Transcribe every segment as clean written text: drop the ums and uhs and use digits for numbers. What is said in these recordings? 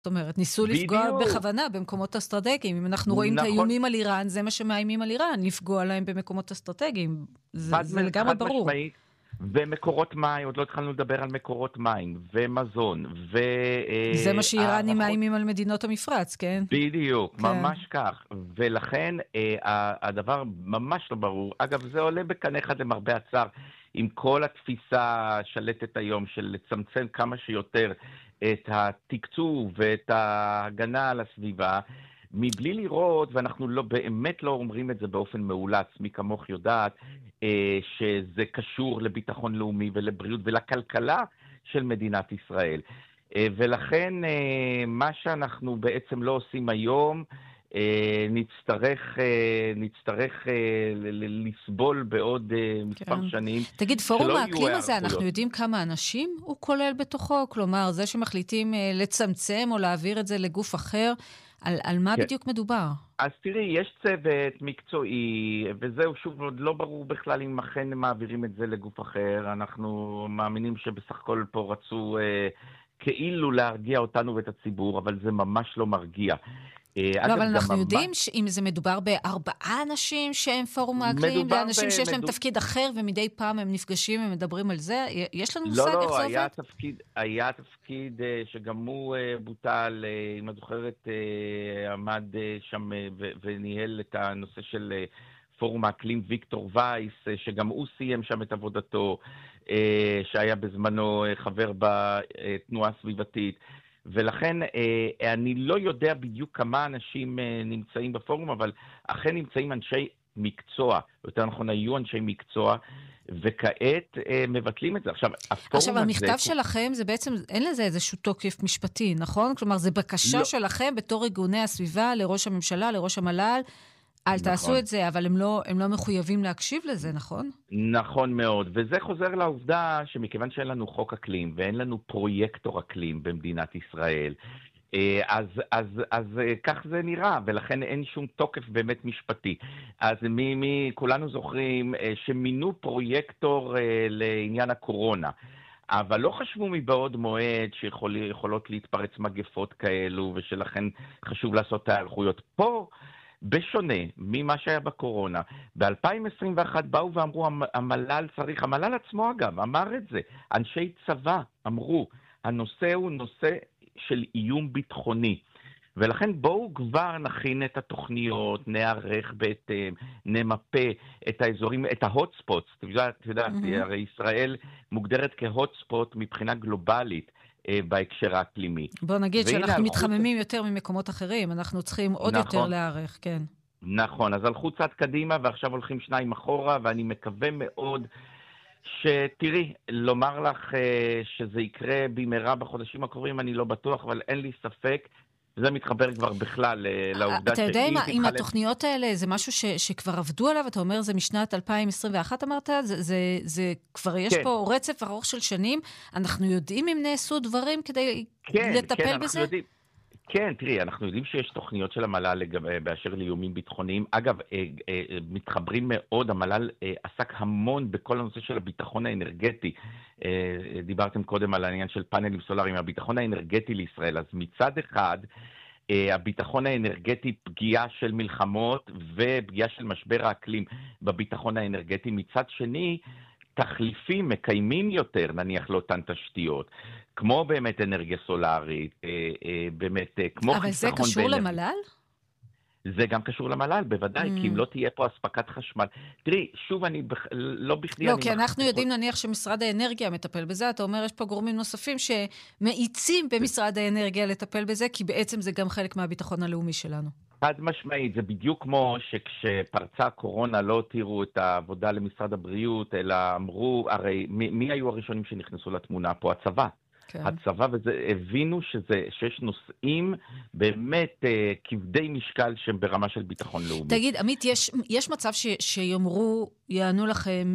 זאת אומרת, ניסו לפגוע בדיוק. בכוונה במקומות אסטרטגיים. אם אנחנו רואים את נכון. האיומים על איראן, זה מה שמאיימים על איראן, לפגוע להם במקומות אסטרטגיים. זה לגמרי ברור. משמעית. ומקורות מים, עוד לא התחלנו לדבר על מקורות מים, ומזון, זה מה שאיראנים מאיימים על מדינות המפרץ, כן? בדיוק, כן. ממש כך. ולכן הדבר ממש לא ברור. אגב, זה עולה בקנה אחד למרבה הצער, עם כל התפיסה השלטת היום של לצמצם כמה שיותר את התקצוב ואת ההגנה על הסביבה, מבלי לראות, ואנחנו לא, באמת לא אומרים את זה באופן מאולץ, מי כמוך יודעת, שזה קשור לביטחון לאומי ולבריאות ולכלכלה של מדינת ישראל. ולכן מה שאנחנו בעצם לא עושים היום, נצטרך לסבול בעוד מספר שנים. תגיד, פורום האקלים הזה, אנחנו יודעים כמה אנשים הוא כולל בתוכו? כלומר, זה שמחליטים לצמצם או להעביר את זה לגוף אחר, על מה בדיוק מדובר? אז תראי, יש צוות מקצועי, וזהו שוב עוד לא ברור בכלל אם אכן מעבירים את זה לגוף אחר. אנחנו מאמינים שבסך הכל פה רצו כאילו להרגיע אותנו ואת הציבור, אבל זה ממש לא מרגיע. לא, אבל אנחנו יודעים שאם זה מדובר בארבעה אנשים שהם פורום האקלים, ואנשים שיש להם תפקיד אחר, ומדי פעם הם נפגשים ומדברים על זה, יש לנו מושג איך זה עובד? היה תפקיד שגם הוא בוטל, אם את זוכרת, עמד שם וניהל את הנושא של פורום האקלים ויקטור וייס, שגם הוא סיים שם את עבודתו, שהיה בזמנו חבר בתנועה הסביבתית. ולכן אני לא יודע בדיוק כמה אנשים נמצאים בפורום, אבל אכן נמצאים אנשי מקצוע, יותר נכון היו אנשי מקצוע, וכעת מבטלים את זה. עכשיו, המכתב שלכם זה בעצם, אין לזה איזשהו תוקף משפטי, נכון? כלומר, זה בקשה שלכם בתור ארגוני הסביבה לראש הממשלה, לראש המל"ל, אל תעשו את זה, אבל הם לא מחויבים להקשיב לזה, נכון? נכון מאוד, וזה חוזר לעובדה שמכיוון שאין לנו חוק אקלים ואין לנו פרויקטור אקלים במדינת ישראל, אז כך זה נראה, ולכן אין שום תוקף באמת משפטי. אז כולנו זוכרים שמינו פרויקטור לעניין הקורונה, אבל לא חשבו מבעוד מועד שיכולות להתפרץ מגפות כאלו, ושלכן חשוב לעשות את ההיערכויות. פה, בשונה ממה שהיה בקורונה, ב-2021 באו ואמרו, המל"ל צריך, המל"ל עצמו אגב, אמר את זה, אנשי צבא אמרו, הנושא הוא נושא של איום ביטחוני, ולכן בואו כבר נכין את התוכניות, נערך בהתאם, נמפה את האזורים, את ההוטספוטס, את יודעת, הרי ישראל מוגדרת כהוטספוט מבחינה גלובלית, בהקשר האקלימי. בוא נגיד שאנחנו מתחממים יותר ממקומות אחרים, אנחנו צריכים עוד יותר להערך, כן. נכון, אז הלכו צעד קדימה ועכשיו הולכים שניים אחורה, ואני מקווה מאוד שתראי, לומר לך שזה יקרה במהרה בחודשים הקרובים, אני לא בטוח, אבל אין לי ספק, זה מתחבר כבר בכלל לעובדה אתה יודע אם התוכניות האלה זה משהו שכבר עבדו עליו, אתה אומר זה משנת 2021 אמרת, זה כבר יש פה רצף ארוך של שנים, אנחנו יודעים אם נעשו דברים כדי לטפל בזה? כן, תראי, אנחנו יודעים שיש תוכניות של המל"ל באשר לאיומים ביטחוניים. אגב, מתחברים מאוד, המל"ל עסק המון בכל הנושא של הביטחון האנרגטי. דיברתם קודם על העניין של פאנלים סולריים, הביטחון האנרגטי לישראל. אז מצד אחד, הביטחון האנרגטי, פגיעה של מלחמות ופגיעה של משבר האקלים בביטחון האנרגטי. מצד שני, תחליפים מקיימים יותר, נניח לאותן תשתיות, כמו באמת אנרגיה סולארית, באמת כמו אבל זה קשור למל"ל? זה גם קשור למל"ל, בוודאי, כי אם לא תהיה פה אספקת חשמל. תראי, שוב אני לא בכדי... לא, כי אנחנו יודעים נניח שמשרד האנרגיה מטפל בזה, אתה אומר, יש פה גורמים נוספים שמאיצים במשרד האנרגיה לטפל בזה, כי בעצם זה גם חלק מהביטחון הלאומי שלנו. חד משמעית, זה בדיוק כמו שכשפרצה הקורונה לא תראו את העבודה למשרד הבריאות, אלא אמרו, הרי מי היו הראשונים שנכנסו לתמונה פה? הצבא. כן. הצבא, הבינו שיש נושאים באמת כבדי משקל שהם ברמה של ביטחון לאומי. תגיד, עמית, יש מצב יענו לכם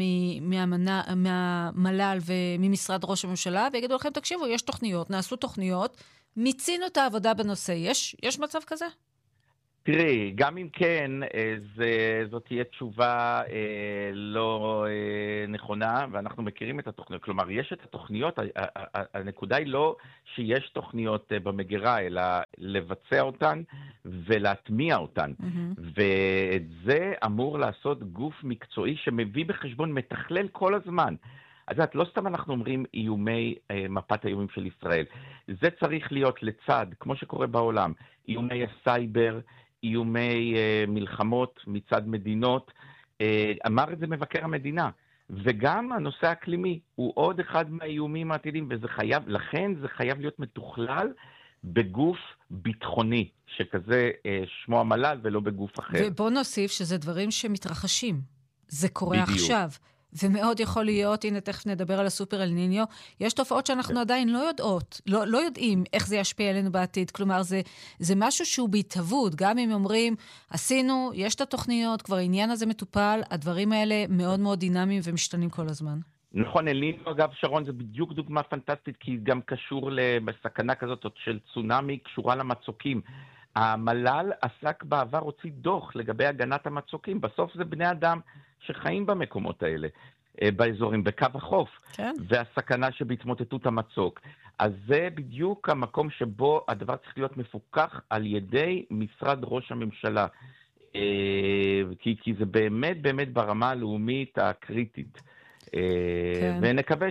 מהמל"ל וממשרד ראש הממשלה, ויגידו לכם, תקשיבו, יש תוכניות, נעשו תוכניות, מיצינו את העבודה בנושא. יש מצב כזה? תראי, גם אם כן, זאת תהיה תשובה לא נכונה, ואנחנו מכירים את התוכניות. כלומר, יש את התוכניות, הנקודה היא לא שיש תוכניות במגירה, אלא לבצע אותן ולהטמיע אותן. ואת זה אמור לעשות גוף מקצועי שמביא בחשבון, מתכלל כל הזמן. אז לא סתם אנחנו אומרים איומי מפת האיומים של ישראל. זה צריך להיות לצד, כמו שקורה בעולם, איומי הסייבר, איומי מלחמות מצד מדינות, אמר את זה מבקר המדינה, וגם הנושא האקלימי הוא עוד אחד מהאיומים העתידים, לכן זה חייב להיות מתוכלל בגוף ביטחוני, שכזה שמו המל"ל ולא בגוף אחר. ובוא נוסיף שזה דברים שמתרחשים, זה קורה בדיוק. עכשיו. ומאוד יכול להיות, הנה תכף נדבר על הסופר אל ניניו, יש תופעות שאנחנו עדיין לא יודעות, לא יודעים איך זה ישפיע עלינו בעתיד. כלומר, זה משהו שהוא בהתהוות, גם אם אומרים, עשינו, יש את התוכניות, כבר העניין הזה מטופל, הדברים האלה מאוד מאוד דינמיים ומשתנים כל הזמן. נכון, אל ניניו, אגב, שרון, זה בדיוק דוגמה פנטסטית, כי גם קשור לסכנה כזאת של צונאמי, קשורה למצוקים. המל"ל עסק בעבר, הוציא דוח לגבי הגנת המצוקים. בסוף זה בני אדם שחיים במקומות האלה, באזורים, בקו החוף, כן. והסכנה שבהתמוטטות המצוק. אז זה בדיוק המקום שבו הדבר צריך להיות מפוקח על ידי משרד ראש הממשלה. כי זה באמת באמת ברמה הלאומית הקריטית. כן. ונקווה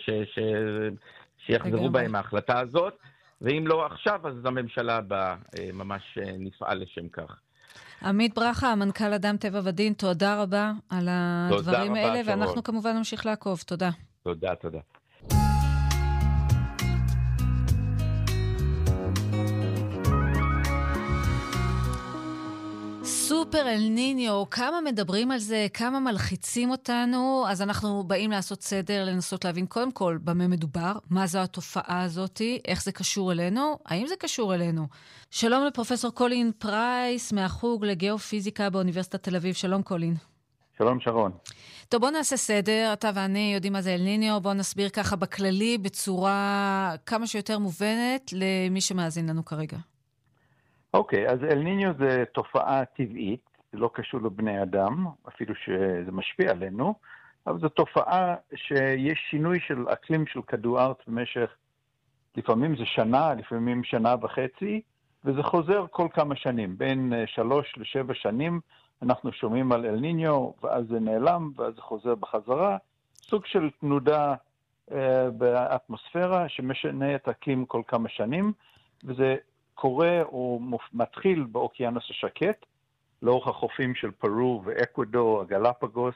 שיחזרו בהם ההחלטה הזאת. ואם לא עכשיו, אז הממשלה הבאה ממש נפעל לשם כך. עמית ברכה, המנכ"ל אדם טבע ודין, תודה רבה על הדברים האלה, ואנחנו כמובן נמשיך לעקוב. תודה. תודה, תודה. סופר אל ניניו, כמה מדברים על זה, כמה מלחיצים אותנו, אז אנחנו באים לעשות סדר, לנסות להבין קודם כל במה מדובר, מה זו התופעה הזאת, איך זה קשור אלינו, האם זה קשור אלינו. שלום לפרופסור קולין פרייס, מהחוג לגיאופיזיקה באוניברסיטת תל אביב. שלום קולין. שלום שרון. טוב, בוא נעשה סדר, אתה ואני יודעים מה זה אל ניניו, בוא נסביר ככה בכללי, בצורה כמה שיותר מובנת למי שמאזין לנו כרגע. אוקיי, אז אל ניניו זה תופעה טבעית, זה לא קשור לבני אדם, אפילו שזה משפיע עלינו, אבל זו תופעה שיש שינוי של אקלים של כדור הארץ במשך, לפעמים זה שנה, לפעמים שנה וחצי, וזה חוזר כל כמה שנים, בין 3 ל7 שנים אנחנו שומעים על אל ניניו, ואז זה נעלם, ואז זה חוזר בחזרה, סוג של תנודה באטמוספירה שמשנה את האקלים כל כמה שנים, וזה קורה או מתחיל באוקיינוס השקט, לאורך החופים של פרו ואקוודור, הגלפגוס,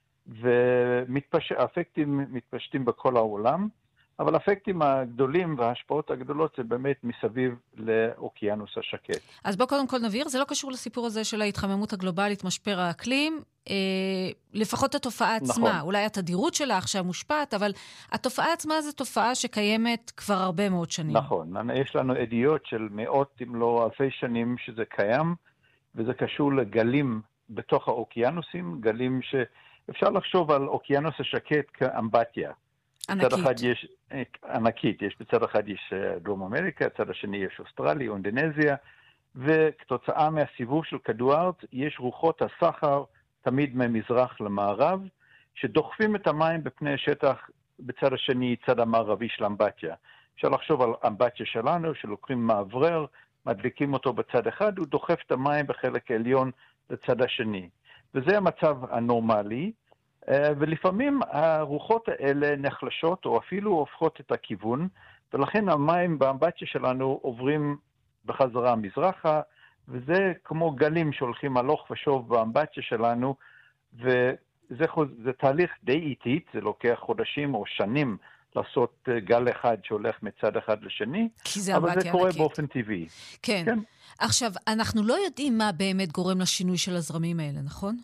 והאפקטים מתפשטים בכל העולם, אבל האפקטים הגדולים וההשפעות הגדולות זה באמת מסביב לאוקיינוס השקט. אז בוא קודם כל נבהיר, זה לא קשור לסיפור הזה של ההתחממות הגלובלית, משבר האקלים, לפחות התופעה עצמה, נכון. אולי התדירות שלה עכשיו מושפעת, אבל התופעה עצמה זו תופעה שקיימת כבר הרבה מאוד שנים. נכון, יש לנו עדויות של מאות אם לא אלפי שנים שזה קיים, וזה קשור לגלים בתוך האוקיינוסים, גלים שאפשר לחשוב על אוקיינוס השקט כאמבטיה. ענקית. בצד אחד יש, ענקית, בצד אחד יש דרום אמריקה, בצד השני יש אוסטרליה, אינדונזיה, וכתוצאה מהסיבוב של כדור הארץ יש רוחות הסחר תמיד ממזרח למערב, שדוחפים את המים בפני השטח בצד השני, צד המערבי של אמבטיה. אפשר לחשוב על אמבטיה שלנו, שלוקחים מאוורר, מדליקים אותו בצד אחד, הוא דוחף את המים בחלק העליון לצד השני. וזה המצב הנורמלי, ולפעמים הרוחות האלה נחלשות או אפילו הופכות את הכיוון, ולכן המים באמבטיה שלנו עוברים בחזרה מזרחה, וזה כמו גלים שהולכים הלוך ושוב באמבטיה שלנו, וזה תהליך די איטית, זה לוקח חודשים או שנים לעשות גל אחד שהולך מצד אחד לשני, אבל זה קורה באופן טבעי. כן. כן. עכשיו, אנחנו לא יודעים מה באמת גורם לשינוי של הזרמים האלה, נכון?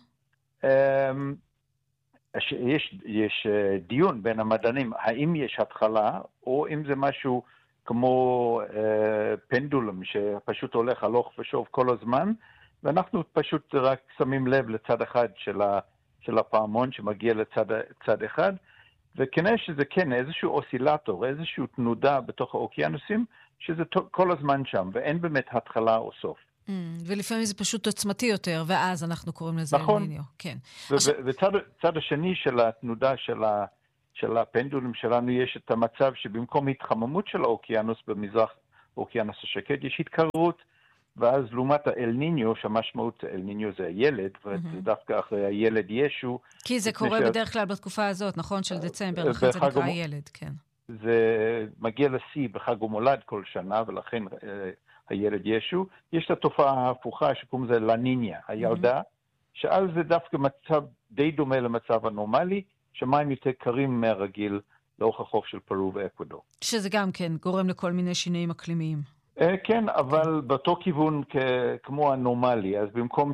יש דיון בין המדענים, האם יש התחלה, או אם זה משהו כמו פנדולום, שפשוט הולך הלוך ושוב כל הזמן, ואנחנו פשוט רק שמים לב לצד אחד של הפעמון שמגיע לצד אחד, וכנראה שזה כן איזשהו אוסילטור, איזשהו תנודה בתוך האוקיינוסים, שזה כל הזמן שם, ואין באמת התחלה או סוף. ולפעמים זה פשוט עוצמתי יותר, ואז אנחנו קוראים לזה נכון. אלניניו. כן. וצד השני של התנודה של הפנדולים שלנו יש את המצב שבמקום התחממות של האוקיינוס במזרח האוקיינוס השקט, יש התקררות, ואז לעומת האלניניו, שהמשמעות אלניניו זה הילד, ודווקא אחרי הילד ישו. כי זה קורה בדרך כלל בתקופה הזאת, נכון? של דצמבר, לכן זה נקרא ילד, כן. זה מגיע לשיא בחג ומולד כל שנה, ולכן הילד ישו. יש את התופעה ההפוכה שקוראים לזה לניניה, הילדה, שאז זה דווקא מצב די דומה למצב הנורמלי, שמים יותר קרים מהרגיל לאורך החוף של פרו ואקוודור. שזה גם כן גורם לכל מיני שינויים אקלימיים. כן, אבל באותו כיוון כמו הנורמלי, אז במקום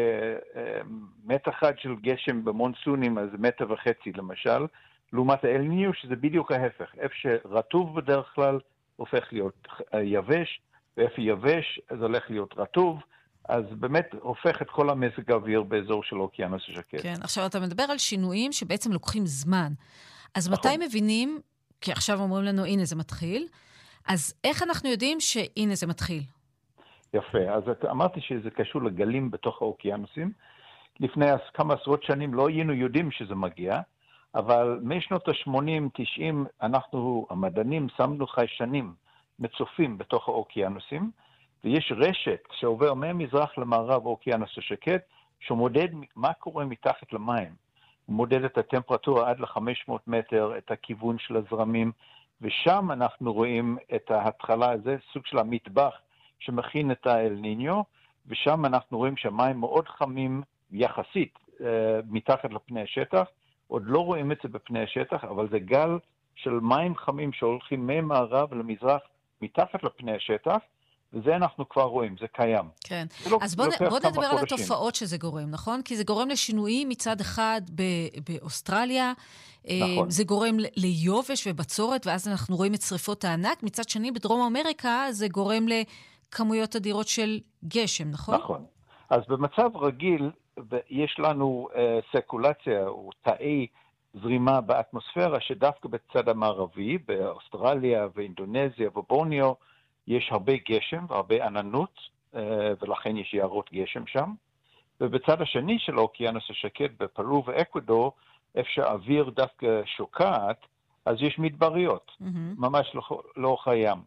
שמטר אחד של גשם במונסונים, אז 1.5 מטר למשל, לעומת האלניניו, שזה בדיוק ההפך. איפה שרטוב בדרך כלל הופך להיות יבש, ואיפה יבש אז הולך להיות רטוב, אז באמת הופך את כל המזג האוויר באזור של האוקיינוס השקט. כן, עכשיו אתה מדבר על שינויים שבעצם לוקחים זמן. אז מתי מבינים, כי עכשיו אומרים לנו, הנה זה מתחיל, אז איך אנחנו יודעים שהנה זה מתחיל? יפה, אז אמרתי שזה קשור לגלים בתוך האוקיינוסים. לפני כמה עשרות שנים לא היינו יודעים שזה מגיע, אבל משנות ה-80-90 אנחנו, המדענים, שמנו חיישנים מצופים בתוך האוקיינוסים, ויש רשת שעובר ממזרח למערב האוקיינוס השקט, שמודד מה קורה מתחת למים. הוא מודד את הטמפרטורה עד ל-500 מטר, את הכיוון של הזרמים, ושם אנחנו רואים את ההתחלה, זה סוג של המטבח שמכין את האלניניו, ושם אנחנו רואים שהמים מאוד חמים יחסית מתחת לפני השטח, עוד לא רואים את זה בפני השטח, אבל זה גל של מים חמים שהולכים ממערב למזרח מתחת לפני השטח, וזה אנחנו כבר רואים, זה קיים. כן, אז בוא נדבר על התופעות שזה גורם, נכון? כי זה גורם לשינויים מצד אחד באוסטרליה, נכון. זה גורם ליובש ובצורת, ואז אנחנו רואים את שריפות הענק, מצד שני בדרום אמריקה זה גורם לכמויות אדירות של גשם, נכון? נכון, אז במצב רגיל יש לנו סרקולציה או תאי זרימה באטמוספירה, שדווקא בצד המערבי, באוסטרליה ואינדונזיה ובורניו, יש הרבה גשם והרבה עננות, ולכן יש יערות גשם שם. ובצד השני של האוקיינוס השקט, בפרו ואקוודור, איפה שהאוויר דווקא שוקעת, אז יש מדבריות, ממש לאורך הים.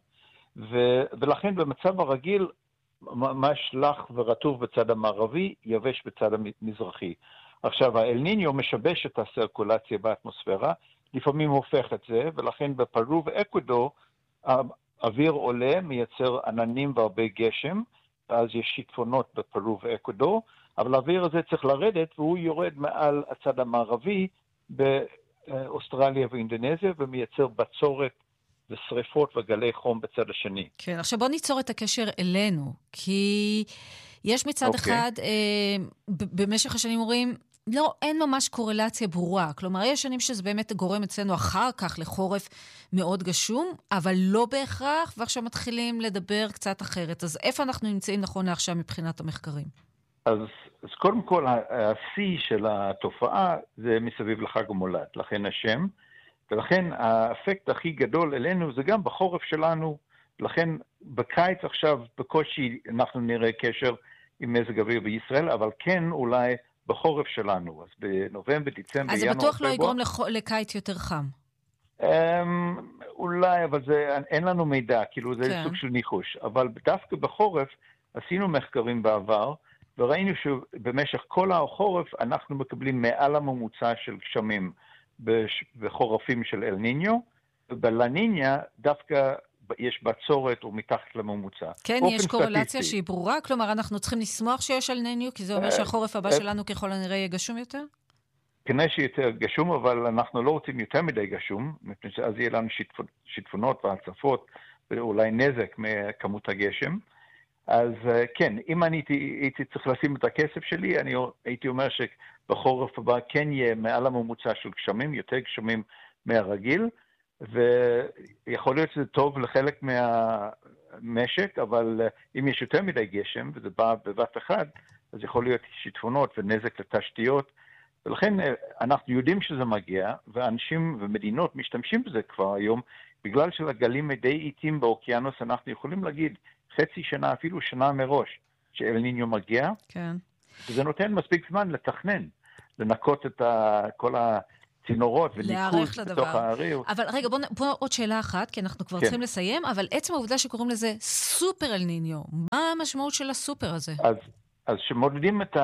ולכן במצב הרגיל, ממש לח ורטוב בצד המערבי, יבש בצד המזרחי. עכשיו, האלניניו משבש את הסרקולציה באטמוספירה, לפעמים הופך את זה, ולכן בפרו ואקוודור, האוויר עולה, מייצר עננים והרבה גשם, ואז יש שיטפונות בפרו ואקוודור, אבל האוויר הזה צריך לרדת, והוא יורד מעל הצד המערבי באוסטרליה ואינדונזיה, ומייצר בצורת ושריפות וגלי חום בצד השני. כן, עכשיו בוא ניצור את הקשר אלינו, כי יש מצד אחד, במשך השנים אומרים, לא, אין ממש קורלציה ברורה. כלומר, יש שנים שזה באמת גורם אצלנו אחר כך לחורף מאוד גשום, אבל לא בהכרח, ועכשיו מתחילים לדבר קצת אחרת. אז איפה אנחנו נמצאים נכון לעכשיו מבחינת המחקרים? אז קודם כל, השיא של התופעה זה מסביב לחג המולד, לכן השם, ולכן האפקט הכי גדול אלינו זה גם בחורף שלנו, לכן בקיץ עכשיו בקושי אנחנו נראה קשר עם מזג אוויר בישראל, אבל כן אולי בחורף שלנו, אז בנובמבר, דצמבר, אז זה בטוח לא יגרום לקיץ יותר חם. אולי, אבל אין לנו מידע, כאילו זה סוג של ניחוש, אבל דווקא בחורף עשינו מחקרים בעבר, וראינו שבמשך כל החורף אנחנו מקבלים מעל הממוצע של גשמים בחורפים של אלניניו, ובלניניה דווקא יש בצורת או מתחת לממוצע. כן, יש קורלציה שהיא ברורה, כלומר אנחנו צריכים לשמוח שיש אלניניו, כי זה אומר שהחורף הבא שלנו ככל הנראה יהיה גשום יותר? כנראה שיותר גשום, אבל אנחנו לא רוצים יותר מדי גשום, מפני שאז יהיה לנו שיטפונות והצפות, ואולי נזק מכמות הגשם. אז כן, אם אני הייתי צריך לשים את הכסף שלי, אני הייתי אומר שבחורף הבא כן יהיה מעל הממוצע של גשמים, יותר גשמים מהרגיל, ויכול להיות שזה טוב לחלק מהמשק, אבל אם יש יותר מדי גשם, וזה בא בבת אחד, אז יכול להיות שיטפונות ונזק לתשתיות, ולכן אנחנו יודעים שזה מגיע, ואנשים ומדינות משתמשים בזה כבר היום, בגלל שלגלים די איטיים באוקיינוס, אנחנו יכולים להגיד חצי שנה, אפילו שנה מראש, שאל ניניו מגיע. כן. וזה נותן מספיק זמן לתכנן, לנקות את כל הצינורות וניקוז בתוך הערים. אבל רגע, בוא עוד שאלה אחת, כי אנחנו כבר צריכים לסיים, אבל עצם העובדה שקוראים לזה סופר אל ניניו, מה המשמעות של הסופר הזה? אז שמודדים את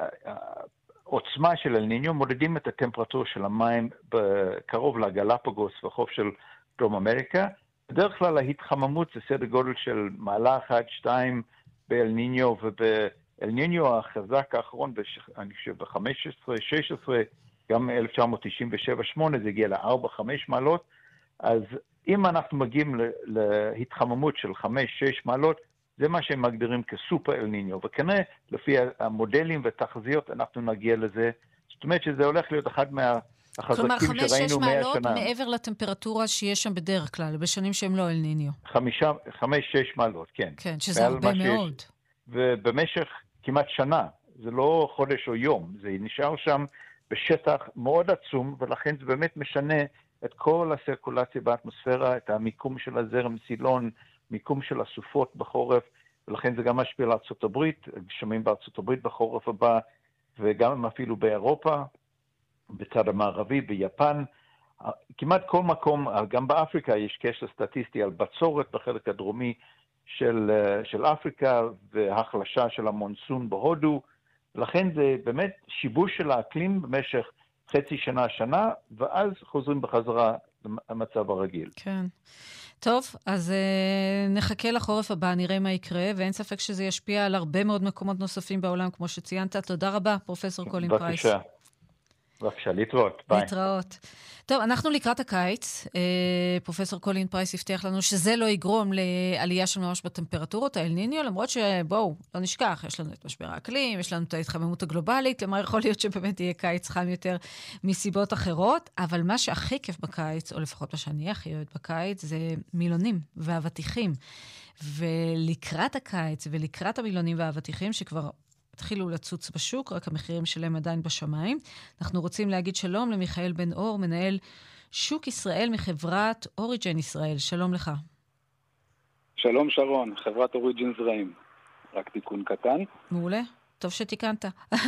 העוצמה של אל ניניו, מודדים את הטמפרטורה של המים קרוב לגלפגוס וחוף של דרום אמריקה. בדרך כלל ההתחממות זה סדר גודל של מעלה 1-2 באל ניניו, ובאל ניניו החזק האחרון, אני חושב ב-15-16, גם 1997-8 זה הגיע ל-4-5 מעלות. אז אם אנחנו מגיעים להתחממות של 5-6 מעלות, זה מה שהם מגדירים כסופר אל ניניו, וכנראה לפי המודלים ותחזיות אנחנו נגיע לזה. זאת אומרת שזה הולך להיות אחד החזקים שראינו 100 שנה. כלומר, 5-6 מעלות מעבר לטמפרטורה שיש שם בדרך כלל, בשנים שהם לא אל ניניו. 5-6 מעלות, כן. כן, שזה הרבה מאוד. ובמשך כמעט שנה, זה לא חודש או יום, זה נשאר שם בשטח מאוד עצום, ולכן זה באמת משנה את כל הסירקולציה באטמוספירה, את המיקום של הזרם סילון, מיקום של הסופות בחורף, ולכן זה גם משפיע על ארצות הברית, גשמים בארצות הברית בחורף הבא, וגם אפילו באירופה, בצד המערבי, ביפן. כמעט כל מקום, גם באפריקה יש קשר סטטיסטי על בצורת בחלק הדרומי של אפריקה, והחלשה של המונסון בהודו. לכן זה באמת שיבוש של האקלים במשך חצי שנה, ואז חוזרים בחזרה למצב הרגיל. כן. טוב, אז נחכה לחורף הבא, נראה מה יקרה, ואין ספק שזה ישפיע על הרבה מאוד מקומות נוספים בעולם, כמו שציינת. תודה רבה, פרופסור קולין פרייס. בבקשה, להתראות. ביי. להתראות. טוב, אנחנו לקראת הקיץ. פרופסור קולין פרייס הבטיח לנו שזה לא יגרום לעלייה של ממש בטמפרטורות, האל ניניו, למרות שבואו, לא נשכח, יש לנו את משבר האקלים, יש לנו את ההתחממות הגלובלית, למה יכול להיות שבאמת יהיה קיץ חם יותר מסיבות אחרות, אבל מה שהכי כיף בקיץ, או לפחות מה שאני הכי אוהבת בקיץ, זה מילונים והאבטיחים. ולקראת הקיץ ולקראת המילונים והאבטיחים, שכבר התחילו לצוץ בשוק, רק המחירים שלהם עדיין בשמיים. אנחנו רוצים להגיד שלום למיכאל בן אור, מנהל שוק ישראל מחברת אוריג'ן ישראל. שלום לך. שלום שרון, חברת אוריג'ן זרעים. רק תיקון קטן. מעולה, טוב שתיקנת.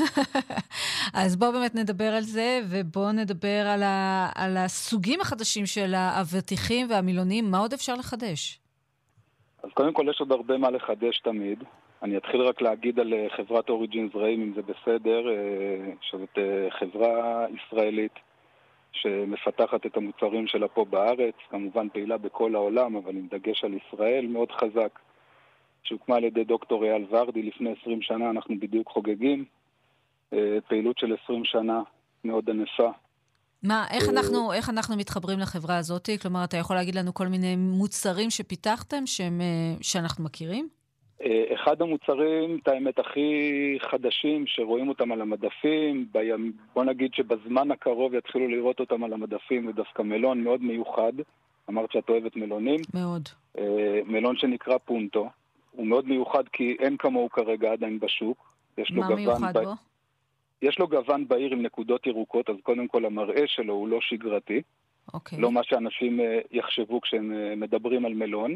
אז בואו באמת נדבר על זה, ובואו נדבר על הסוגים החדשים של האבטיחים והמילונים. מה עוד אפשר לחדש? אז קודם כל יש עוד הרבה מה לחדש תמיד. אני אתחיל רק להגיד על חברת אוריג'ן זרעים, אם זה בסדר, שזאת חברה ישראלית שמפתחת את המוצרים שלה פה בארץ, כמובן פעילה בכל העולם, אבל עם דגש על ישראל מאוד חזק, שהוקמה על ידי דוקטור אייל ורדי לפני 20 שנה, אנחנו בדיוק חוגגים, פעילות של 20 שנה מאוד ענפה. מה, איך אנחנו מתחברים לחברה הזאת? כלומר, אתה יכול להגיד לנו כל מיני מוצרים שפיתחתם שאנחנו מכירים? אחד המוצרים, את האמת הכי חדשים שרואים אותם על המדפים, בוא נגיד שבזמן הקרוב יתחילו לראות אותם על המדפים, זה דווקא מלון מאוד מיוחד, אמרת שאת אוהבת מלונים. מאוד. מלון שנקרא פונטו, הוא מאוד מיוחד כי אין כמוהו כרגע עדיין בשוק. מה מיוחד בו? יש לו גוון בעיר עם נקודות ירוקות, אז קודם כל המראה שלו הוא לא שגרתי. אוקיי. לא מה שאנשים יחשבו כשהם מדברים על מלון.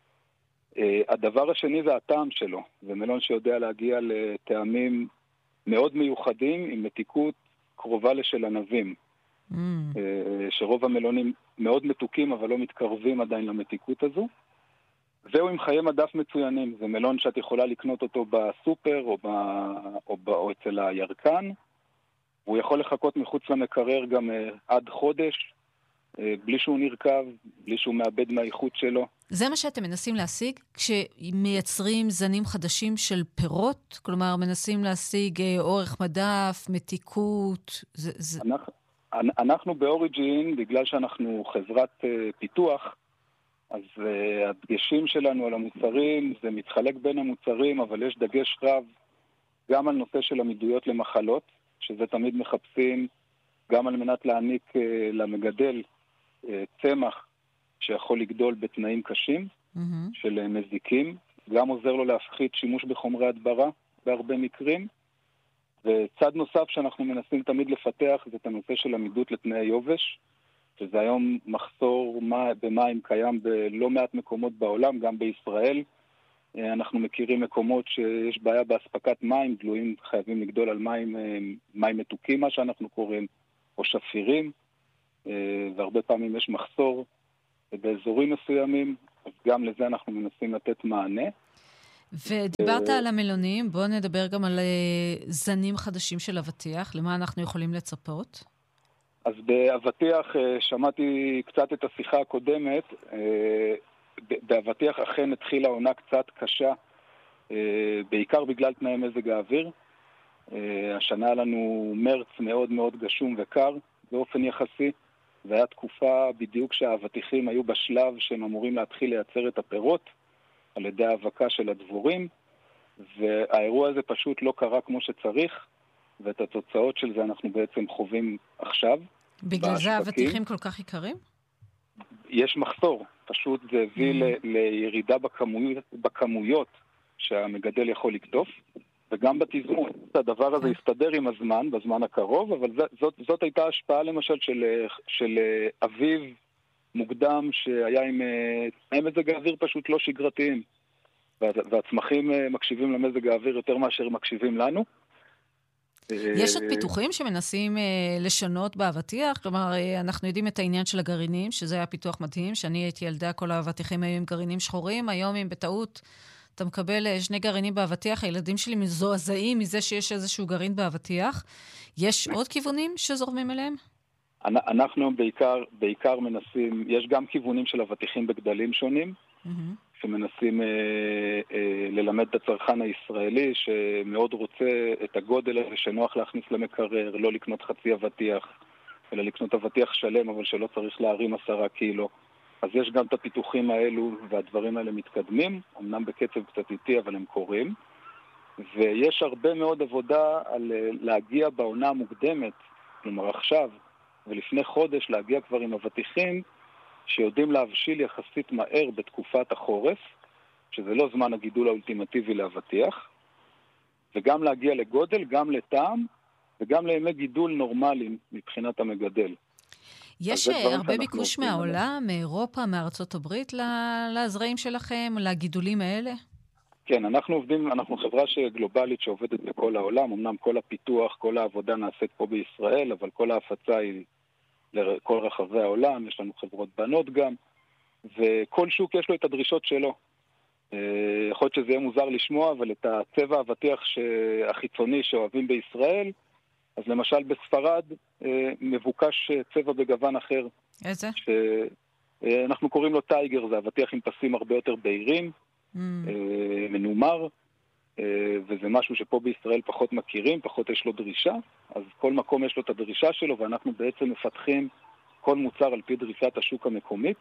הדבר השני זה הטעם שלו. זה מלון שיודע להגיע לטעמים מאוד מיוחדים עם מתיקות קרובה לשל ענבים. שרוב המלונים מאוד מתוקים אבל לא מתקרבים עדיין למתיקות הזו. זהו עם חיי מדף מצוינים. זה מלון שאת יכולה לקנות אותו בסופר או אצל הירקן. הוא יכול לחכות מחוץ למקרר גם עד חודש, בלי שהוא נרכב, בלי שהוא מאבד מהאיכות שלו. זה מה שאתם מנסים להשיג כשמייצרים זנים חדשים של פירות? כלומר, מנסים להשיג אורך מדף, מתיקות? אנחנו באוריג'ין, בגלל שאנחנו חברת פיתוח, אז הדגשים שלנו על המוצרים, זה מתחלק בין המוצרים, אבל יש דגש רב גם על נושא של עמידויות למחלות, שזה תמיד מחפשים גם על מנת להעניק למגדל צמח שיכול לגדול בתנאים קשים של מזיקים, גם עוזר לו להפחית שימוש בחומרי הדברה בהרבה מקרים. וצד נוסף שאנחנו מנסים תמיד לפתח זה את הנושא של עמידות לתנאי יובש, שזה היום מחסור במים קיים בלא מעט מקומות בעולם, גם בישראל. אנחנו מכירים מקומות שיש בעיה באספקת מים, דלויים חייבים לגדול על מים מתוקים, מה שאנחנו קוראים, או שפירים, והרבה פעמים יש מחסור באזורים מסוימים, אז גם לזה אנחנו מנסים לתת מענה. ודיברת על המלונים, בואו נדבר גם על זנים חדשים של אבטיח, למה אנחנו יכולים לצפות? אז באבטיח שמעתי קצת את השיחה הקודמת, באבטיח אכן התחילה עונה קצת קשה, בעיקר בגלל תנאי מזג האוויר. השנה לנו מרץ מאוד מאוד גשום וקר באופן יחסי, והיה תקופה בדיוק שהאבטיחים היו בשלב שהם אמורים להתחיל לייצר את הפירות על ידי האבקה של הדבורים, והאירוע הזה פשוט לא קרה כמו שצריך, ואת התוצאות של זה אנחנו בעצם חווים עכשיו. בגלל זה האבטיחים כל כך יקרים? יש מחסור, פשוט זה הביא לירידה בכמויות שהמגדל יכול לקטוף, וגם בתזמון. הדבר הזה יסתדר עם הזמן, בזמן הקרוב, אבל זאת הייתה השפעה למשל של אביב מוקדם שהיה עם מזג האוויר פשוט לא שגרתיים, והצמחים מקשיבים למזג האוויר יותר מאשר מקשיבים לנו. יש עוד פיתוחים שמנסים לשנות באבטיח? כלומר, אנחנו יודעים את העניין של הגרעינים, שזה היה פיתוח מדהים, שאני הייתי ילדה, כל האבטיחים היו עם גרעינים שחורים, היום אם בטעות אתה מקבל 2 גרעינים באבטיח, הילדים שלי מזועזעים מזה שיש איזשהו גרעין באבטיח. יש עוד כיוונים שזורמים אליהם? אנחנו בעיקר מנסים, יש גם כיוונים של אבטיחים בגדלים שונים, שמנסים ללמד את הצרכן הישראלי שמאוד רוצה את הגודל הזה שנוח להכניס למקרר, לא לקנות חצי אבטיח, אלא לקנות אבטיח שלם אבל שלא צריך להרים 10 קילו. אז יש גם את הפיתוחים האלו והדברים האלה מתקדמים, אמנם בקצב קצת איטי אבל הם קורים, ויש הרבה מאוד עבודה על להגיע בעונה המוקדמת, כלומר עכשיו ולפני חודש להגיע כבר עם אבטיחים שיודעים להבשיל יחסית מהר בתקופת החורף, שזה לא זמן הגידול האולטימטיבי לאבטיח, וגם להגיע לגודל, גם לטעם, וגם לימי גידול נורמליים מבחינת המגדל. יש הרבה ביקוש מהעולם, מאירופה, מארצות הברית, לזרעים שלכם, לגידולים האלה? כן, אנחנו חברה גלובלית שעובדת בכל העולם, אמנם כל הפיתוח, כל העבודה נעשית פה בישראל, אבל כל ההפצה היא לכל רחבי העולם, יש לנו חברות בנות גם, וכל שוק יש לו את הדרישות שלו. יכול להיות שזה יהיה מוזר לשמוע, אבל את הצבע האבטיח החיצוני שאוהבים בישראל, אז למשל בספרד מבוקש צבע בגוון אחר. איזה? אנחנו קוראים לו טייגר, זה אבטיח עם פסים הרבה יותר בהירים, מנומר, וזה משהו שפה בישראל פחות מכירים, פחות יש לו דרישה, אז כל מקום יש לו את הדרישה שלו, ואנחנו בעצם מפתחים כל מוצר על פי דרישת השוק המקומית,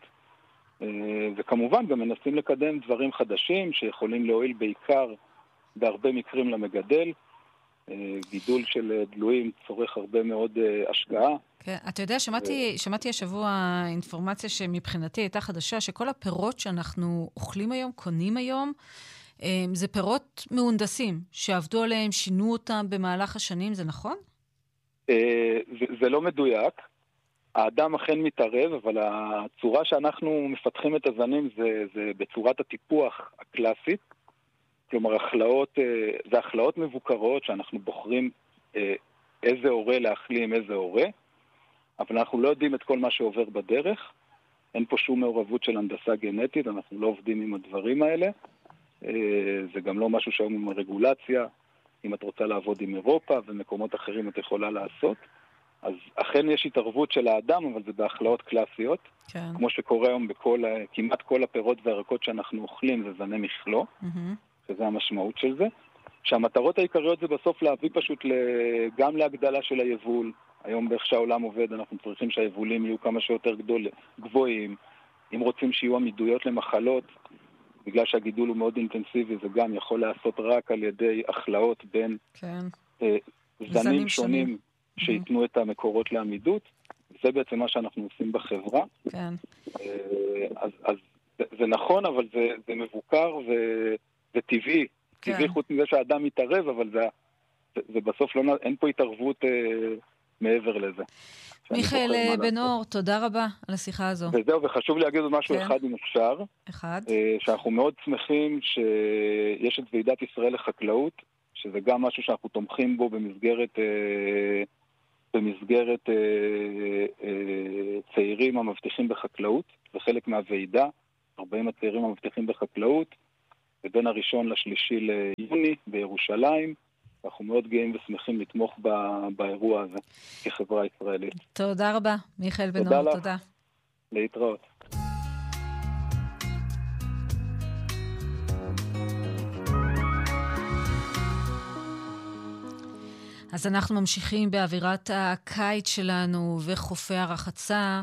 וכמובן גם מנסים לקדם דברים חדשים שיכולים להועיל בעיקר בהרבה מקרים למגדל. גידול של דלויים צורך הרבה מאוד השקעה. כן, אתה יודע, שמעתי השבוע אינפורמציה שמבחינתי הייתה חדשה, שכל הפירות שאנחנו אוכלים היום, קונים היום, זה פירות מהונדסים, שעבדו עליהם, שינו אותם במהלך השנים, זה נכון? זה לא מדויק. האדם אכן מתערב, אבל הצורה שאנחנו מפתחים את הזנים זה בצורת הטיפוח הקלאסית. כלומר, זה החלאות מבוקרות שאנחנו בוחרים איזה הורה להחלים, איזה הורה, אבל אנחנו לא יודעים את כל מה שעובר בדרך. אין פה שום מעורבות של הנדסה גנטית, אנחנו לא עובדים עם הדברים האלה. זה גם לא משהו שהיום עם הרגולציה. אם את רוצה לעבוד עם אירופה ומקומות אחרים את יכולה לעשות. אז אכן יש התערבות של האדם, אבל זה בהחלאות קלאסיות. כן. כמו שקורה היום כמעט כל הפירות והירקות שאנחנו אוכלים, זה זני מכלוא. שזה המשמעות של זה. שהמטרות העיקריות זה בסוף להביא פשוט גם להגדלה של היבול. היום באיך שהעולם עובד, אנחנו צריכים שהיבולים יהיו כמה שיותר גבוהים. אם רוצים שיהיו עמידויות למחלות, בגלל שהגידול הוא מאוד אינטנסיבי, זה גם יכול לעשות רק על ידי החלאות בין זנים שונים שיתנו את המקורות לעמידות. זה בעצם מה שאנחנו עושים בחברה. כן. אז זה נכון, אבל זה מבוקר זה טבעי. טבעי חוץ מזה שהאדם מתערב, אבל זה בסוף אין פה התערבות מעבר לזה. מיכאל בן אור, תודה רבה על השיחה הזו. וזהו, וחשוב להגיד עוד משהו אחד אם אפשר. שאנחנו מאוד שמחים שיש את ועידת ישראל לחקלאות, שזה גם משהו שאנחנו תומכים בו במסגרת צעירים המבטיחים בחקלאות, וחלק מהוועידה, 40 הצעירים המבטיחים בחקלאות, ובין הראשון לשלישי ליוני בירושלים. אנחנו מאוד גאים ושמחים לתמוך באירוע הזה כחברה ישראלית. תודה רבה, מיכאל בן אור, תודה. להתראות. אז אנחנו ממשיכים באווירת הקיץ שלנו וחופי הרחצה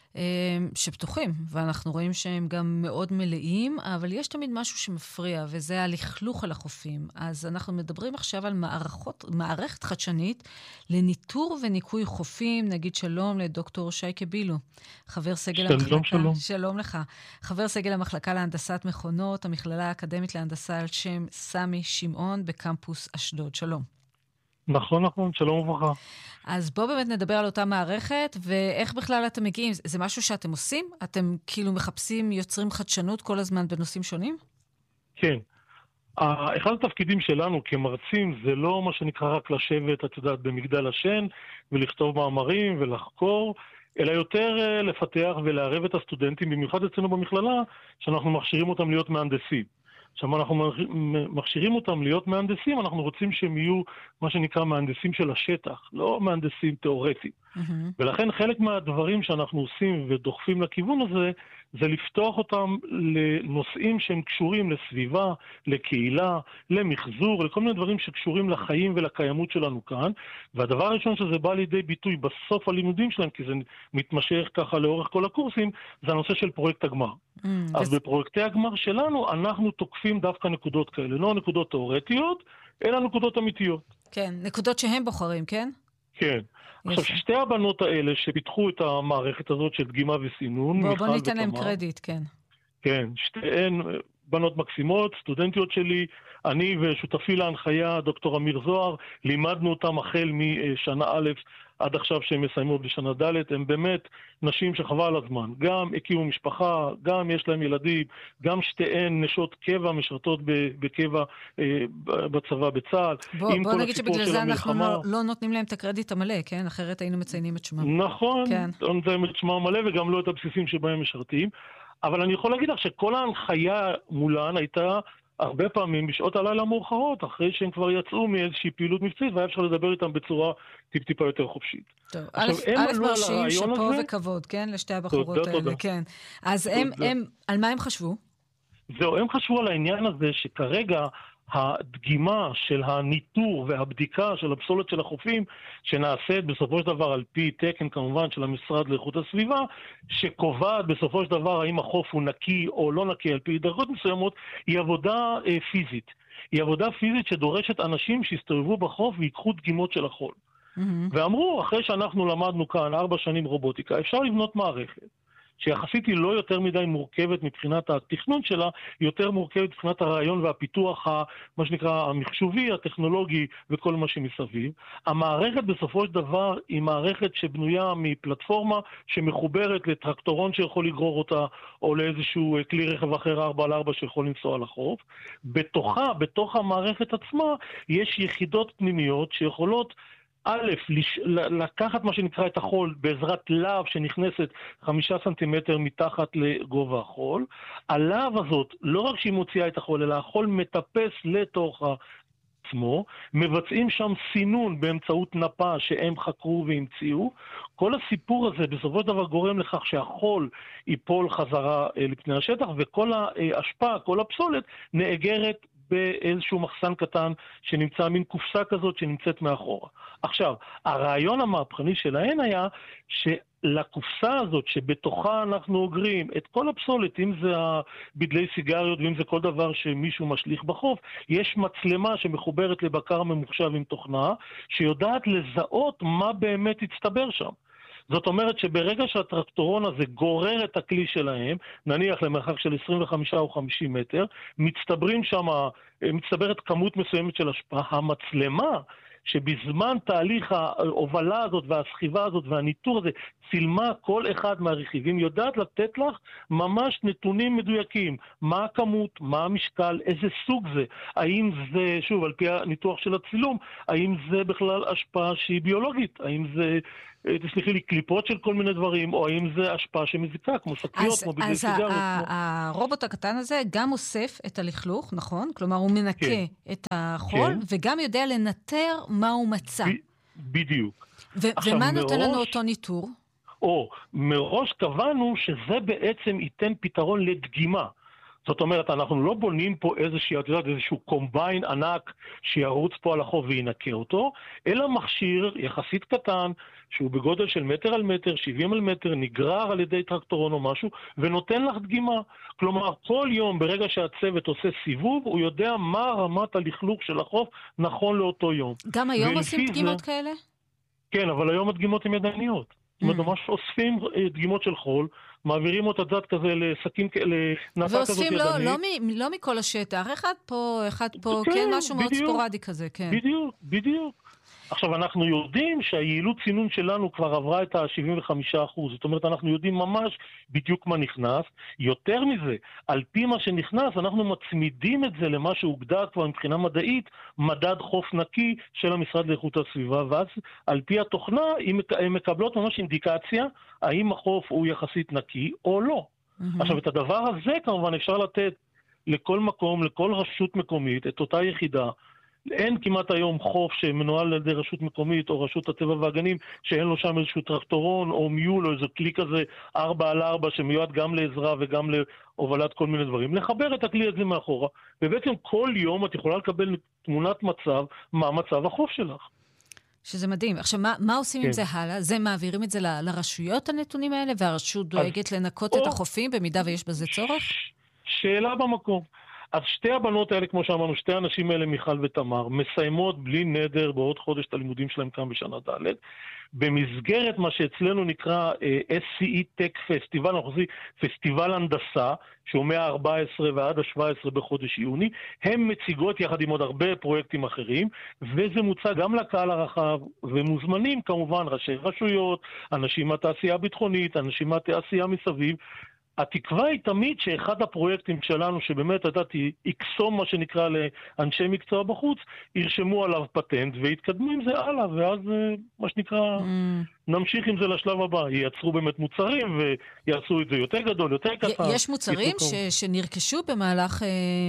שפתוחים, ואנחנו רואים שהם גם מאוד מלאים, אבל יש תמיד משהו שמפריע, וזה הלכלוך על החופים. אז אנחנו מדברים עכשיו על מערכת חדשנית לניטור וניקוי חופים. נגיד שלום לדוקטור שייקה בילו, חבר סגל המחלקה. שלום לך. חבר סגל המחלקה להנדסת מכונות, המכללה האקדמית להנדסה על שם סמי שמעון בקמפוס אשדוד. שלום. נכון, שלום וברכה. אז בואו באמת נדבר על אותה מערכת, ואיך בכלל אתם מגיעים? זה משהו שאתם עושים? אתם כאילו מחפשים, יוצרים חדשנות כל הזמן בנושאים שונים? כן. אחד התפקידים שלנו כמרצים זה לא מה שנקרא רק לשבת, את יודעת, במגדל השן, ולכתוב מאמרים ולחקור, אלא יותר לפתח ולערב את הסטודנטים, במיוחד אצלנו במכללה, שאנחנו מכשירים אותם להיות מהנדסים. עכשיו אנחנו מכשירים אותם להיות מהנדסים, אנחנו רוצים שהם יהיו מה שנקרא מהנדסים של השטח, לא מהנדסים תיאורטיים. ולכן חלק מהדברים שאנחנו עושים ודוחפים לכיוון הזה, זה לפתוח אותם לנושאים שהם קשורים לסביבה, לקהילה, למחזור, לכל מיני דברים שקשורים לחיים ולקיימות שלנו כאן. והדבר הראשון שזה בא לידי ביטוי בסוף הלימודים שלהם, כי זה מתמשך ככה לאורך כל הקורסים, זה הנושא של פרויקט הגמר. אז בפרויקטי הגמר שלנו אנחנו תוקפים דווקא נקודות כאלה, לא נקודות תיאורטיות, אלא נקודות אמיתיות. כן, נקודות שהם בוחרים, כן? כן. עכשיו, שתי הבנות האלה שפיתחו את המערכת הזאת של דגימה וסינון, בוא ניתן להם קרדיט, כן. כן, שתיהן בנות מקסימות, סטודנטיות שלי, אני ושותפי להנחיה, דוקטור אמיר זוהר, לימדנו אותם החל משנה א' עד עכשיו שהם מסיימו בשנה ד', הם באמת נשים שחבל על הזמן. גם הקימו משפחה, גם יש להם ילדים, גם שתיהן נשות קבע, משרתות בקבע בצבא בצה"ל. בוא נגיד שבגלל זה אנחנו לא נותנים להם את הקרדיט המלא, כן? אחרת היינו מציינים את שמם. נכון, לא נותנים את שמם המלא וגם לא את הבסיסים שבהם משרתים. אבל אני יכול להגיד לך שכל ההנחיה מולן הייתה הרבה פעמים בשעות הלילה מאוחרות, אחרי שהם כבר יצאו מאיזושהי פעילות מבצעית, והיה אפשר לדבר איתם בצורה טיפה יותר חופשית. טוב, א' מרשים, שפה וכבוד, כן? לשתי הבחורות האלה, כן. אז הם, על מה הם חשבו? זהו, הם חשבו על העניין הזה שכרגע הדגימה של הניטור והבדיקה של הפסולת של החופים, שנעשית בסופו של דבר על פי תקן כמובן של המשרד לאיכות הסביבה, שקובעת בסופו של דבר האם החוף הוא נקי או לא נקי על פי דרגות מסוימות, היא עבודה פיזית. היא עבודה פיזית שדורשת אנשים שיסתובבו בחוף ויקחו דגימות של החול. ואמרו, אחרי שאנחנו למדנו כאן 4 שנים רובוטיקה, אפשר לבנות מערכת. שיחסית היא לא יותר מדי מורכבת מבחינת התכנון שלה, היא יותר מורכבת מבחינת הרעיון והפיתוח, מה שנקרא המחשובי, הטכנולוגי וכל מה שמסביב. המערכת בסופו של דבר היא מערכת שבנויה מפלטפורמה שמחוברת לטרקטורון שיכול לגרור אותה, או לאיזשהו כלי רכב אחר 4x4 שיכול לנסוע על החוף. בתוך המערכת עצמה, יש יחידות פנימיות שיכולות א', לקחת מה שנקרא את החול בעזרת להב שנכנסת 5 סנטימטר מתחת לגובה החול. הלהב הזאת, לא רק שהיא מוציאה את החול, אלא החול מטפס לתוך עצמו, מבצעים שם סינון באמצעות נפה שהם חקרו והמציאו. כל הסיפור הזה בסופו של דבר גורם לכך שהחול ייפול חזרה לפני השטח, וכל ההשפעה, כל הפסולת נאגרת באיזשהו מחסן קטן שנמצא מין קופסה כזאת שנמצאת מאחורה. עכשיו, הרעיון המהפכני שלהן היה שלקופסה הזאת שבתוכה אנחנו אוגרים את כל הפסולת, אם זה בדלי סיגריות ואם זה כל דבר שמישהו משליך בחוף, יש מצלמה שמחוברת לבקר ממוחשב עם תוכנה שיודעת לזהות מה באמת הצטבר שם. זאת אומרת שברגע שהטרקטורון הזה גורר את הכלי שלהם, נניח למרחק של 25 או 50 מטר, מצטברת כמות מסוימת של השפעה. המצלמה שבזמן תהליך ההובלה הזאת והסחיבה הזאת והניטור הזה, צילמה כל אחד מהרכיבים, יודעת לתת לך ממש נתונים מדויקים. מה הכמות, מה המשקל, איזה סוג זה, האם זה, שוב, על פי הניתוח של הצילום, האם זה בכלל השפעה שהיא ביולוגית, האם זה, תסליחי לי, קליפות של כל מיני דברים, או האם זה השפעה שמזיקה, כמו שקיות, כמו בגלל סיגריות. אז הרובוט הקטן הזה גם אוסף את הלכלוך, נכון? כלומר, הוא מנקה את החול, וגם יודע לנטר מה הוא מצא. בדיוק. ומה נותן לנו אותו ניטור? מראש קבענו שזה בעצם ייתן פתרון לדגימה. זאת אומרת, אנחנו לא בונים פה איזשהו קומביין ענק שירוץ פה על החוף וינקה אותו, אלא מכשיר יחסית קטן, שהוא בגודל של מטר על מטר, 70 על מטר, נגרר על ידי טרקטורון או משהו, ונותן לך דגימה. כלומר, כל יום ברגע שהצוות עושה סיבוב, הוא יודע מה רמת הלכלוך של החוף נכון לאותו יום. גם היום עושים דגימות כאלה? כן, אבל היום הדגימות הן ידניות. זאת אומרת, ממש אוספים דגימות של חול, מעבירים אותה דעת כזה לסכין, לנעשה כזאת ידנית. ואוספים לא מכל השטח, אחד פה, כן, משהו מאוד ספורדי כזה, כן. בדיוק. עכשיו, אנחנו יודעים שהיעילות צינון שלנו כבר עברה את ה-75%. זאת אומרת, אנחנו יודעים ממש בדיוק מה נכנס. יותר מזה, על פי מה שנכנס, אנחנו מצמידים את זה למה שהוגדר כבר מבחינה מדעית, מדד חוף נקי של המשרד לאיכות הסביבה, ואז על פי התוכנה, הן מקבלות ממש אינדיקציה, האם החוף הוא יחסית נקי או לא. עכשיו, את הדבר הזה כמובן אפשר לתת לכל מקום, לכל רשות מקומית, את אותה יחידה. אין כמעט היום חוף שמנוהל על ידי רשות מקומית או רשות הטבע והגנים שאין לו שם איזשהו טרקטורון או מיול או איזה כלי כזה 4x4 שמיועד גם לעזרה וגם להובלת כל מיני דברים. לחבר את הכלי הזה מאחורה, ובעצם כל יום את יכולה לקבל תמונת מצב מה מצב החוף שלך. שזה מדהים. עכשיו, מה עושים עם זה הלאה? זה מעבירים את זה לרשויות הנתונים האלה, והרשות דואגת לנקות את החופים במידה ויש בזה צורך? שאלה במקום. אז שתי הבנות האלה, כמו שאמרנו, שתי האנשים האלה, מיכל ותמר, מסיימות בלי נדר בעוד חודש את הלימודים שלהם כאן בשנה ד'. במסגרת מה שאצלנו נקרא SCE Tech פסטיבל, אנחנו עושים פסטיבל הנדסה, שהוא מה-14 ועד ה-17 בחודש יוני, הם מציגות יחד עם עוד הרבה פרויקטים אחרים, וזה מוצע גם לקהל הרחב, ומוזמנים כמובן ראשי רשויות, אנשים מהתעשייה הביטחונית, אנשים מהתעשייה מסביב, התקווה היא תמיד שאחד הפרויקטים שלנו, שבאמת ידעתי, יקסום מה שנקרא לאנשי מקצוע בחוץ, ירשמו עליו פטנט ויתקדמו עם זה הלאה, ואז מה שנקרא, נמשיך עם זה לשלב הבא. ייצרו באמת מוצרים ויעשו את זה יותר גדול, יותר קטן. יש מוצרים שנרכשו במהלך...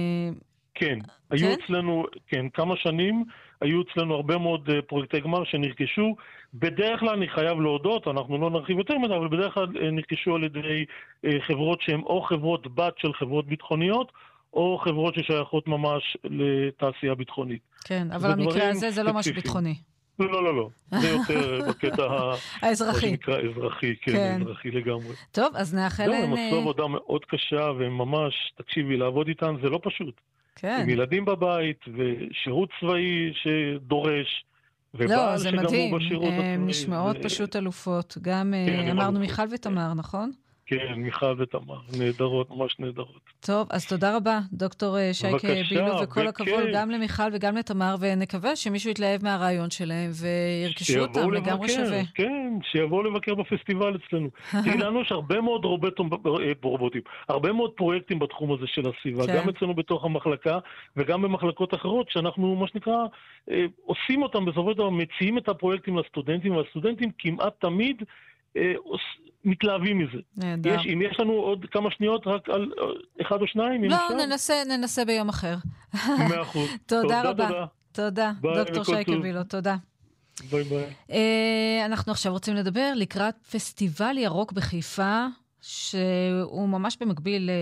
כן, היו אצלנו, כמה שנים, היו אצלנו הרבה מאוד פרויקטי גמר שנרכשו. בדרך כלל אני חייב להודות, אנחנו לא נרחיב יותר מדי, אבל בדרך כלל נרכשו על ידי חברות שהן או חברות בת של חברות ביטחוניות, או חברות ששייכות ממש לתעשייה ביטחונית. כן, אבל המקרה הזה זה לא משהו ביטחוני. לא. זה יותר בקטע האזרחי. מה שנקרא אזרחי, כן, אזרחי לגמרי. טוב, אז נאחל... הם עשו עבודה מאוד קשה, והם ממש, תקשיבי, לעבוד איתן זה לא פשוט. כן. עם ילדים בבית, ושירות צבאי שדורש, לא, זה מדהים, משמעות פשוט אלופות. גם אמרנו מיכל ותמר, נכון? כן, מיכל ותמר, נהדרות, ממש נהדרות. טוב, אז תודה רבה, דוקטור שייקה בילו, וכל הכבוד גם למיכל וגם לתמר, ונקווה שמישהו יתלהב מהרעיון שלהם, וירכשו אותם לגמרי שווה. כן, שיבואו לבקר בפסטיבל אצלנו. תראי לנו יש הרבה מאוד רובוטים, הרבה מאוד פרויקטים בתחום הזה של הסביבה, גם אצלנו בתוך המחלקה, וגם במחלקות אחרות, שאנחנו, מה שנקרא, עושים אותם בסופו של דבר, מציעים את הפרויקטים לסטודנטים, והסטודנטים כמעט תמיד מתלהבים מזה. אם יש לנו עוד כמה שניות רק על אחד או שניים? לא, ננסה ביום אחר. 100%. תודה רבה. תודה, דוקטור שייקה בילו, תודה. ביי ביי. אנחנו עכשיו רוצים לדבר לקראת פסטיבל ירוק בחיפה, שהוא ממש במקביל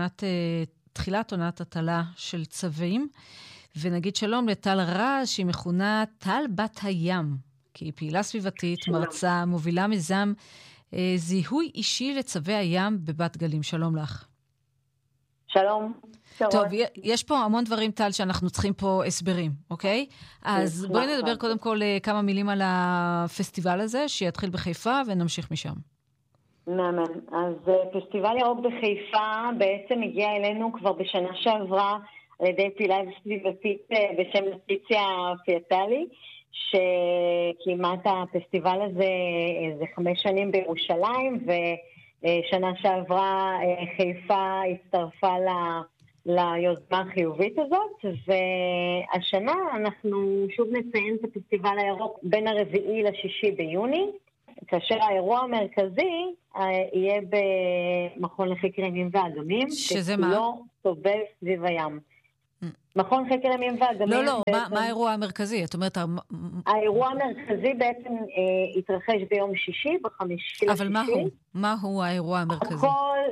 תחילת עונת הטלה של צבעים, ונגיד שלום לטל רז, שהיא מכונה טל בת הים, כי היא פעילה סביבתית, מרצה, מובילה מיזם זיהוי אישי לצווי הים בבת גלים. שלום לך. שלום. טוב, יש פה המון דברים, טל, שאנחנו צריכים פה הסברים, אוקיי? אז בואי נדבר קודם כל כמה מילים על הפסטיבל הזה, שיתחיל בחיפה ונמשיך משם. מאמן. אז פסטיבל ירוק בחיפה בעצם הגיע אלינו כבר בשנה שעברה על ידי פעילה סביבתית בשם לטיציה פיאטלי, שקיימה את הפסטיבל הזה איזה 5 שנים בירושלים, ושנה שעברה חיפה הצטרפה ליוזמה החיובית הזאת, והשנה אנחנו שוב נציין את הפסטיבל הירוק בין 4 ל-6 ביוני, כאשר האירוע המרכזי יהיה במכון לחקר ימים ואגמים, שזה מה? שכולו סובב סביב הים. מכון חקר ימים ואגמים... לא, מה האירוע המרכזי? את אומרת... האירוע המרכזי בעצם התרחש ביום שישי, ב5 אבל מהו האירוע המרכזי?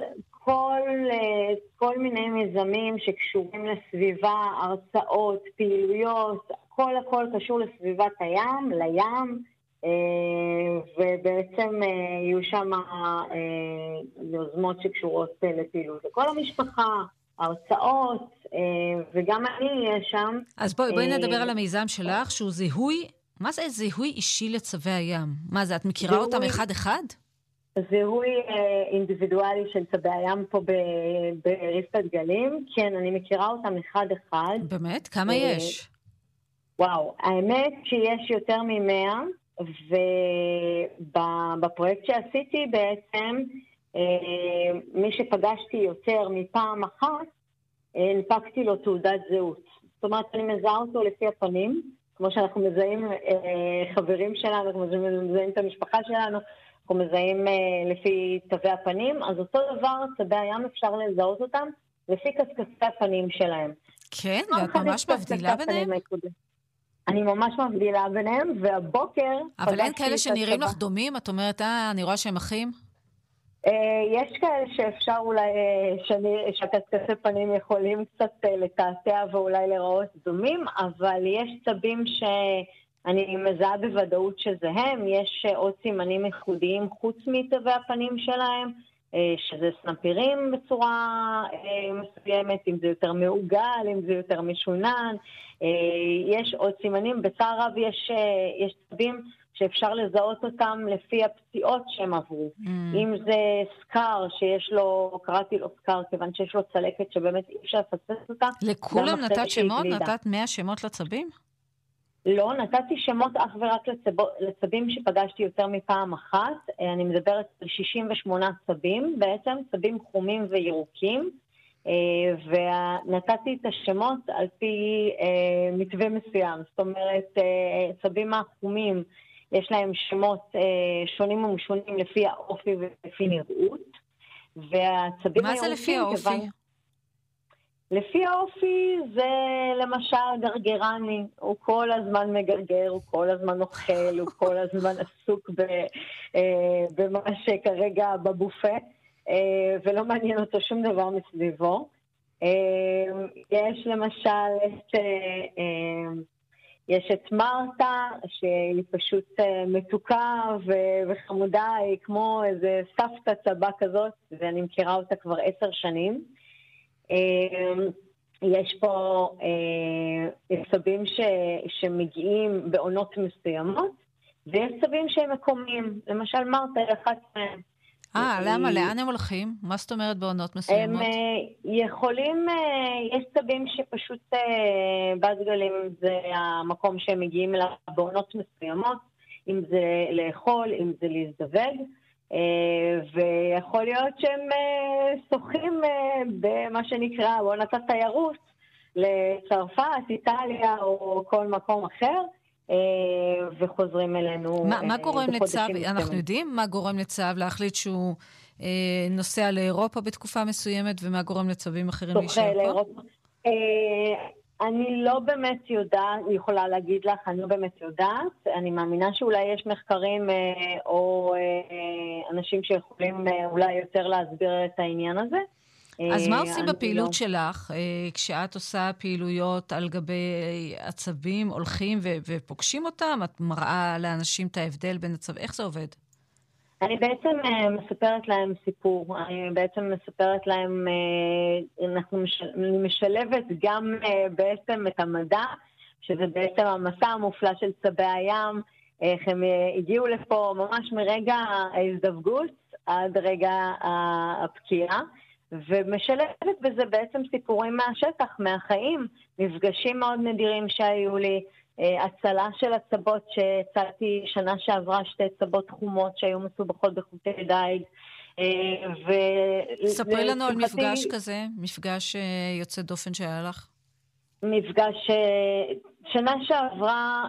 כל מיני מיזמים שקשורים לסביבה, הרצאות, פעילויות, הכל קשור לסביבת הים, לים, ובעצם יהיו שם יוזמות שקשורות לפעילות לכל המשפחה, הרצאות, וגם אני אהיה שם. אז בואי נדבר על המיזם שלך, שהוא זיהוי, מה זה זיהוי אישי לצבי הים? מה זה, את מכירה אותם אחד-אחד? זיהוי אינדיבידואלי של צבי הים פה בריפת גלים, כן, אני מכירה אותם אחד-אחד. באמת? כמה יש? וואו, האמת שיש יותר מ100, ובפרויקט שעשיתי בעצם, מי שפגשתי יותר מפעם אחת, הנפקתי לו תעודת זהות. זאת אומרת, אני מזהה אותו לפי הפנים, כמו שאנחנו מזהים חברים שלנו, כמו שמזהים את המשפחה שלנו, אנחנו מזהים לפי תווי הפנים, אז אותו דבר, צבי הים אפשר לזהות אותם לפי קשקשי הפנים שלהם. כן, ואת ממש מבדילה ביניהם? אני ממש מבדילה ביניהם, והבוקר... אבל אין כאלה שנראים לך דומים? את אומרת, אני רואה שהם אחים? יש כאלה שאפשר אולי, שהקשקשי פנים יכולים קצת לתעתע ואולי לראות דומים, אבל יש צבים שאני מזהה בוודאות שזה הם, יש עוד סימנים ייחודיים חוץ מתווי הפנים שלהם, שזה סנפירים בצורה מסוימת, אם זה יותר מעוגל, אם זה יותר משונן, יש עוד סימנים, בצער רב יש צבים שאפשר לזהות אותם לפי הפציעות שהם עברו. אם זה סקר שיש לו, קראתי לו סקר, כיוון שיש לו צלקת שבאמת אי אפשר לפסס אותה. לכולם נתת שמות? נתת 100 שמות לצבים? לא, נתתי שמות אך ורק לצבים שפגשתי יותר מפעם אחת. אני מדברת על 68 צבים, בעצם צבים חומים וירוקים, ונתתי את השמות על פי מתווה מסוים. זאת אומרת, צבים החומים, יש להם שמות שונים ומשונים לפי האופי ולפי נראות. מה זה לפי האופי? לפי האופי זה למשל גרגרני, הוא כל הזמן מגרגר, הוא כל הזמן אוכל, הוא כל הזמן עסוק במה שכרגע בבופה, ולא מעניין אותו שום דבר מסביבו. יש למשל יש את מרתה, שהיא פשוט מתוקה וחמודה, היא כמו איזה סבתא צבא כזאת, ואני מכירה אותה כבר 10 שנים. יש פה צבים שמגיעים בעונות מסוימות, ויש צבים שהם מקומיים. למשל מרתה היא אחת מהם. למה? לאן הם הולכים? מה זאת אומרת בעונות מסוימות? הם יכולים, יש צבים שפשוט בת גלים זה המקום שהם מגיעים אליו בעונות מסוימות, אם זה לאכול, אם זה להזדווג, ויכול להיות שהם שוחים במה שנקרא בעונת התיירות לצרפת, איטליה או כל מקום אחר, וחוזרים אלינו. מה גורם לצו, אנחנו יודעים מה גורם לצו להחליט שהוא נוסע לאירופה בתקופה מסוימת, ומה גורם לצווים אחרים להישאר פה? אני לא באמת יודעת, אני יכולה להגיד לך, אני לא באמת יודעת. אני מאמינה שאולי יש מחקרים או אנשים שיכולים אולי יותר להסביר את העניין הזה. אז מה עושים בפעילות שלך, כשאת עושה פעילויות על גבי עצבים, הולכים ופוגשים אותם? את מראה לאנשים את ההבדל בין עצב, איך זה עובד? אני בעצם מספרת להם סיפור, אני בעצם מספרת להם, אני משלבת גם בעצם את המדע, שזה בעצם המסע המופלא של צבי הים, איך הם הגיעו לפה ממש מרגע ההזדווגות עד רגע הפקיעה, ומשלבת בזה בעצם סיפורים מהשטח, מהחיים, מפגשים מאוד נדירים שהיו לי, הצלה של הצבות שהצלתי שנה שעברה, 2 צבות חומות שהיו מסובכות בחוטי דייג. ספרי לנו על מפגש כזה, מפגש יוצא דופן שהיה לך. מפגש שנה שעברה,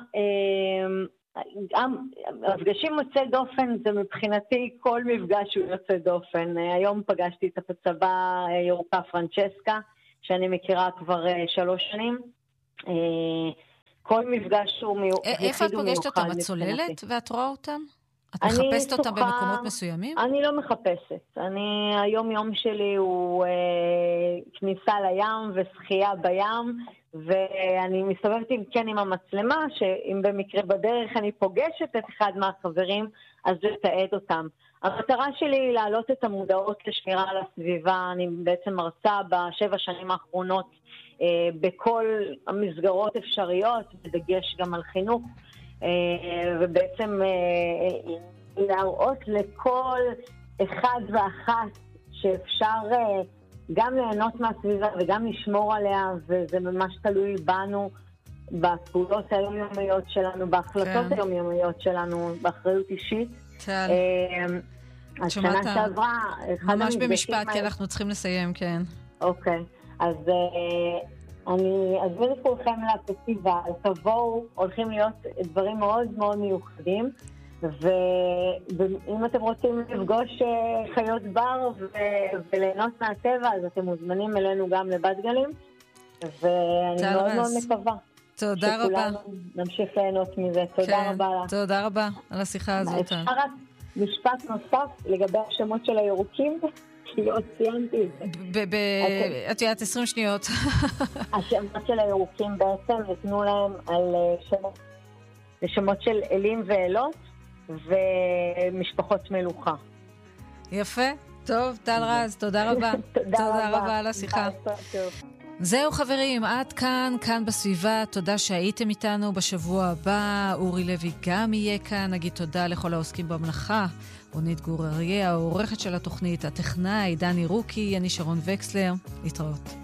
המפגשים יוצא דופן, זה מבחינתי כל מפגש הוא יוצא דופן. היום פגשתי את הצבה ירוקה פרנצ'סקה, שאני מכירה כבר 3 שנים. כל מפגש הוא מיוחד. איפה את פגשת אותם? את צוללת ואת רואה אותם? את מחפשת אותם במקומות מסוימים? אני לא מחפשת. היום יום שלי הוא כניסה לים ושחייה בים, ואני מסתובבת עם המצלמה, שאם במקרה בדרך אני פוגשת את אחד מהחברים, אז לתעד אותם. המטרה שלי היא להעלות את המודעות לשמירה על הסביבה. אני בעצם מרצה ב7 שנים האחרונות בכל המסגרות אפשריות, בדגש גם על חינוך, ובעצם להראות לכל אחד ואחת שאפשר גם ליהנות מהסביבה וגם לשמור עליה, וזה ממש תלוי בנו, בפעולות היומיומיות שלנו, בהחלטות היומיומיות שלנו, באחריות אישית. השנה שעברה, ממש במשפט, כי אנחנו צריכים לסיים, כן. אוקיי, אז אני אזמין את כולכם לפסטיבל, תבואו, הולכים להיות דברים מאוד מאוד מיוחדים, ואם אתם רוצים לפגוש חיות בר וליהנות מהטבע, אז אתם מוזמנים אלינו גם לבת גלים, ואני מאוד מאוד מקווה. תודה רבה. שכולנו נמשיך ליהנות מזה. תודה רבה לך. תודה רבה על השיחה הזאת. אפשר רק משפט נוסף לגבי השמות של הירוקים? כי לא ציינתי את זה. את יודעת 20 שניות. השמות של הירוקים בעצם נתנו להם על שמות של אלים ואלות ומשפחות מלוכה. יפה. טוב, טל רז, תודה רבה. תודה רבה על השיחה. זהו חברים, עד כאן בסביבה. תודה שהייתם איתנו. בשבוע הבא אורי לוי גם יהיה כאן. נגיד תודה לכל העוסקים במלאכה. רונית גור אריה, העורכת של התוכנית, הטכנאי דני רוקי, אני שרון וקסלר. להתראות.